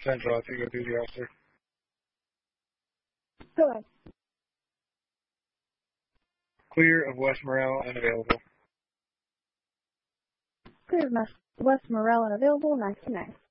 Central, Artigo duty officer. Go ahead. Clear of West Morale, unavailable. Clear of West Morale, unavailable, 929.